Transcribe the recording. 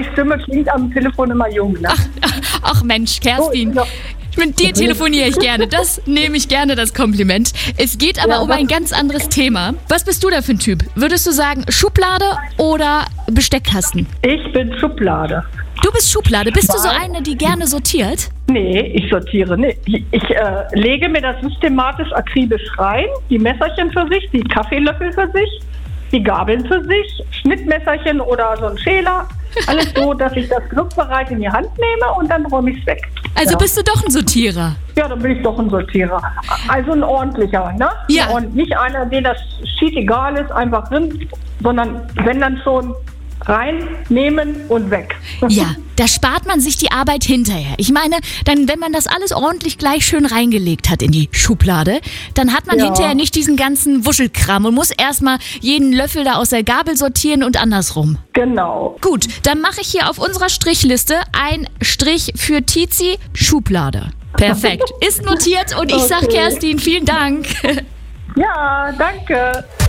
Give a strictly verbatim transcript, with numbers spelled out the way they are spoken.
die Stimme klingt am Telefon immer jung. Ne? Ach, ach Mensch, Kerstin. So, Mit dir telefoniere ich gerne. Das nehme ich gerne, das Kompliment. Es geht aber Ja, um was- ein ganz anderes Thema. Was bist du da für ein Typ? Würdest du sagen Schublade oder Besteckkasten? ich bin Schublade. Du bist Schublade. Bist du so Was? eine, die gerne sortiert? Nee, ich sortiere nicht. Ich, ich äh, lege mir das systematisch akribisch rein. Die Messerchen für sich, die Kaffeelöffel für sich, die Gabeln für sich, Schnittmesserchen oder so ein Schäler. Alles so, dass ich das griffbereit in die Hand nehme und dann räume ich es weg. Also ja. bist du doch ein Sortierer. Ja, dann bin ich doch ein Sortierer. Also ein ordentlicher, ne? Ja. Und nicht einer, dem das shit egal ist, einfach drin, sondern wenn dann schon reinnehmen und weg. Ja, da spart man sich die Arbeit hinterher. Ich meine, dann, wenn man das alles ordentlich gleich schön reingelegt hat in die Schublade, dann hat man Ja. hinterher nicht diesen ganzen Wuschelkram und muss erstmal jeden Löffel da aus der Gabel sortieren und andersrum. Genau. Gut, dann mache ich hier auf unserer Strichliste ein Strich für Tizi Schublade. Perfekt. Ist notiert und ich sag Okay. Kerstin, vielen Dank. Ja, danke.